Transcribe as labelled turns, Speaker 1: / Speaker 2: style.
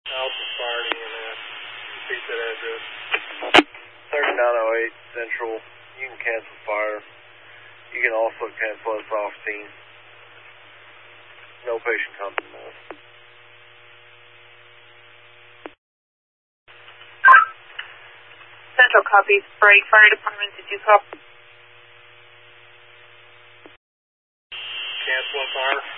Speaker 1: Alpha Fire EMS. Repeat that address.
Speaker 2: 3908 Central. You can cancel fire. You can also cancel us off scene. No patient compromise.
Speaker 3: Central copy. Sprague Fire Department, did you copy?
Speaker 1: Cancel fire.